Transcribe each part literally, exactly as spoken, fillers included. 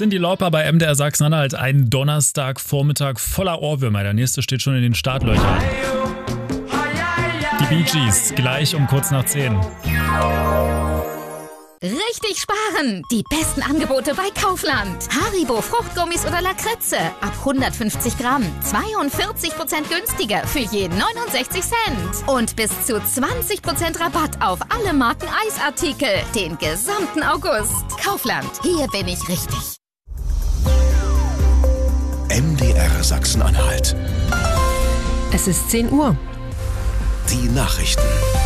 Cyndi Lauper bei M D R Sachsen-Anhalt. Ein Donnerstagvormittag voller Ohrwürmer. Der nächste steht schon in den Startlöchern. Die Bee Gees, gleich um kurz nach zehn. Richtig sparen! Die besten Angebote bei Kaufland. Haribo Fruchtgummis oder Lakritze ab hundertfünfzig Gramm. zweiundvierzig Prozent günstiger für je neunundsechzig Cent. Und bis zu zwanzig Prozent Rabatt auf alle Marken Eisartikel. Den gesamten August. Kaufland. Hier bin ich richtig. M D R Sachsen-Anhalt. Es ist zehn Uhr. Die Nachrichten.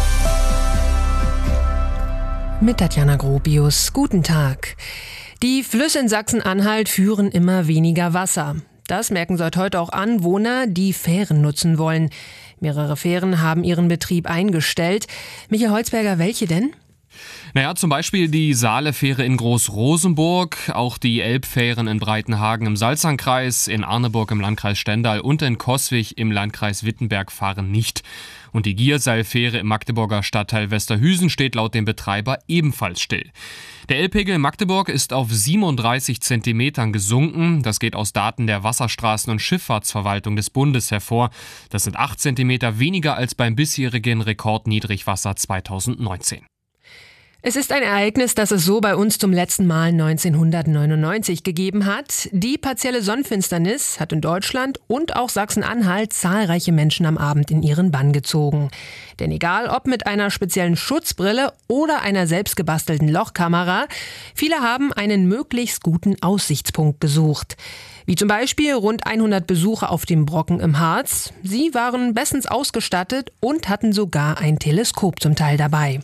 Mit Tatjana Gropius. Guten Tag. Die Flüsse in Sachsen-Anhalt führen immer weniger Wasser. Das merken seit heute auch Anwohner, die Fähren nutzen wollen. Mehrere Fähren haben ihren Betrieb eingestellt. Michael Holzberger, welche denn? Naja, zum Beispiel die Saale-Fähre in Groß-Rosenburg, auch die Elbfähren in Breitenhagen im Salzlandkreis, in Arneburg im Landkreis Stendal und in Coswig im Landkreis Wittenberg fahren nicht. Und die Gierseilfähre im Magdeburger Stadtteil Westerhüsen steht laut dem Betreiber ebenfalls still. Der Elbpegel in Magdeburg ist auf siebenunddreißig Zentimetern gesunken. Das geht aus Daten der Wasserstraßen- und Schifffahrtsverwaltung des Bundes hervor. Das sind acht Zentimeter weniger als beim bisherigen Rekordniedrigwasser zweitausendneunzehn. Es ist ein Ereignis, das es so bei uns zum letzten Mal neunzehnhundertneunundneunzig gegeben hat. Die partielle Sonnenfinsternis hat in Deutschland und auch Sachsen-Anhalt zahlreiche Menschen am Abend in ihren Bann gezogen. Denn egal ob mit einer speziellen Schutzbrille oder einer selbstgebastelten Lochkamera, viele haben einen möglichst guten Aussichtspunkt gesucht. Wie zum Beispiel rund hundert Besucher auf dem Brocken im Harz. Sie waren bestens ausgestattet und hatten sogar ein Teleskop zum Teil dabei.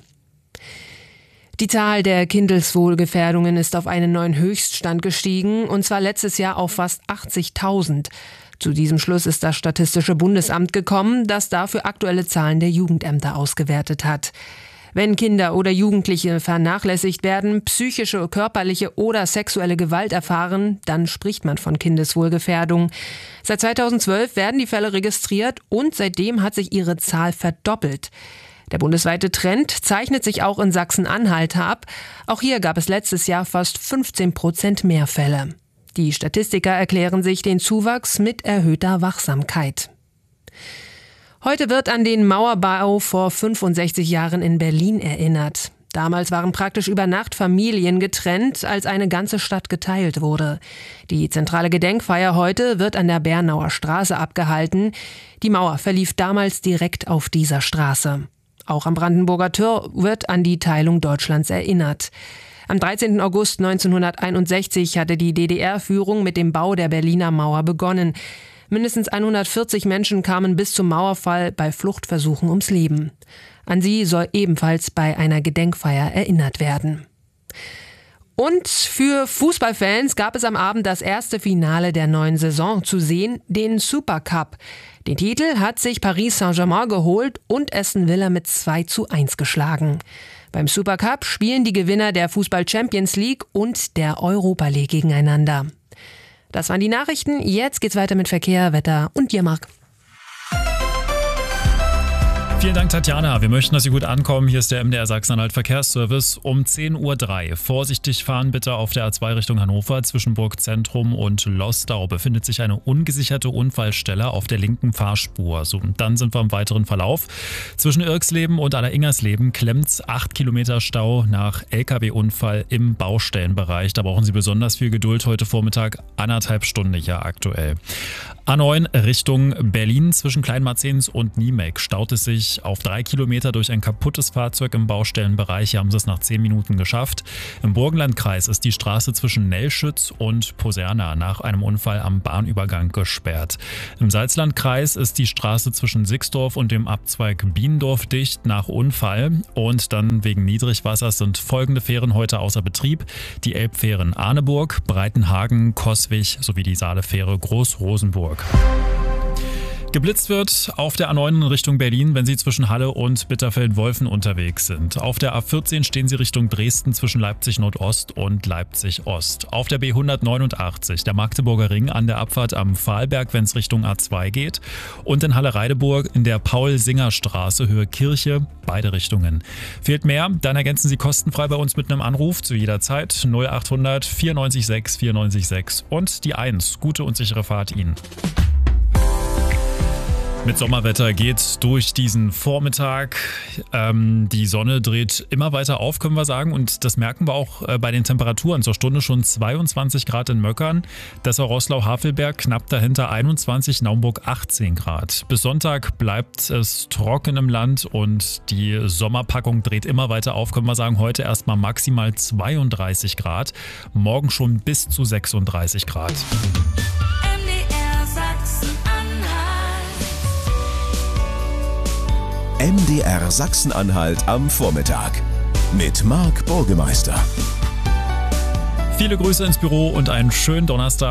Die Zahl der Kindeswohlgefährdungen ist auf einen neuen Höchststand gestiegen, und zwar letztes Jahr auf fast achtzigtausend. Zu diesem Schluss ist das Statistische Bundesamt gekommen, das dafür aktuelle Zahlen der Jugendämter ausgewertet hat. Wenn Kinder oder Jugendliche vernachlässigt werden, psychische, körperliche oder sexuelle Gewalt erfahren, dann spricht man von Kindeswohlgefährdung. Seit zweitausendzwölf werden die Fälle registriert und seitdem hat sich ihre Zahl verdoppelt. Der bundesweite Trend zeichnet sich auch in Sachsen-Anhalt ab. Auch hier gab es letztes Jahr fast fünfzehn Prozent mehr Fälle. Die Statistiker erklären sich den Zuwachs mit erhöhter Wachsamkeit. Heute wird an den Mauerbau vor fünfundsechzig Jahren in Berlin erinnert. Damals waren praktisch über Nacht Familien getrennt, als eine ganze Stadt geteilt wurde. Die zentrale Gedenkfeier heute wird an der Bernauer Straße abgehalten. Die Mauer verlief damals direkt auf dieser Straße. Auch am Brandenburger Tor wird an die Teilung Deutschlands erinnert. Am dreizehnten August neunzehnhunderteinundsechzig hatte die D D R-Führung mit dem Bau der Berliner Mauer begonnen. Mindestens hundertvierzig Menschen kamen bis zum Mauerfall bei Fluchtversuchen ums Leben. An sie soll ebenfalls bei einer Gedenkfeier erinnert werden. Und für Fußballfans gab es am Abend das erste Finale der neuen Saison zu sehen, den Supercup. Den Titel hat sich Paris Saint-Germain geholt und Aston Villa mit zwei zu eins geschlagen. Beim Supercup spielen die Gewinner der Fußball-Champions League und der Europa League gegeneinander. Das waren die Nachrichten. Jetzt geht's weiter mit Verkehr, Wetter und dir, Marc. Vielen Dank, Tatjana. Wir möchten, dass Sie gut ankommen. Hier ist der M D R Sachsen-Anhalt Verkehrsservice um zehn Uhr drei. Vorsichtig fahren bitte auf der A zwei Richtung Hannover. Zwischen Burgzentrum und Lostau befindet sich eine ungesicherte Unfallstelle auf der linken Fahrspur. So, dann sind wir im weiteren Verlauf. Zwischen Irxleben und Allersingersleben klemmt's acht Kilometer Stau nach L K W-Unfall im Baustellenbereich. Da brauchen Sie besonders viel Geduld heute Vormittag. Anderthalb Stunden ja aktuell. A neun Richtung Berlin zwischen Kleinmarzens und Niemek staut es sich auf drei Kilometer durch ein kaputtes Fahrzeug im Baustellenbereich. Hier haben sie es nach zehn Minuten geschafft. Im Burgenlandkreis ist die Straße zwischen Nellschütz und Poserna nach einem Unfall am Bahnübergang gesperrt. Im Salzlandkreis ist die Straße zwischen Sixdorf und dem Abzweig Bienendorf dicht nach Unfall. Und dann wegen Niedrigwassers sind folgende Fähren heute außer Betrieb. Die Elbfähren Arneburg, Breitenhagen, Coswig sowie die Saale-Fähre Groß-Rosenburg. Geblitzt wird auf der A neun in Richtung Berlin, wenn Sie zwischen Halle und Bitterfeld-Wolfen unterwegs sind. Auf der A vierzehn stehen Sie Richtung Dresden zwischen Leipzig Nordost und Leipzig Ost. Auf der B hundertneunundachtzig, der Magdeburger Ring, an der Abfahrt am Pfahlberg, wenn es Richtung A zwei geht. Und in Halle-Reideburg in der Paul-Singer-Straße, Höhe Kirche, beide Richtungen. Fehlt mehr? Dann ergänzen Sie kostenfrei bei uns mit einem Anruf zu jeder Zeit null achthundert vierundneunzig sechs vierundneunzig sechs und die eins. Gute und sichere Fahrt Ihnen. Mit Sommerwetter geht's durch diesen Vormittag. Ähm, die Sonne dreht immer weiter auf, können wir sagen. Und das merken wir auch äh, bei den Temperaturen. Zur Stunde schon zweiundzwanzig Grad in Möckern. Dessau-Roßlau-Havelberg knapp dahinter einundzwanzig, Naumburg achtzehn Grad. Bis Sonntag bleibt es trocken im Land und die Sommerpackung dreht immer weiter auf, können wir sagen. Heute erstmal maximal zweiunddreißig Grad. Morgen schon bis zu sechsunddreißig Grad. M D R Sachsen-Anhalt am Vormittag mit Marc Burgemeister. Viele Grüße ins Büro und einen schönen Donnerstag.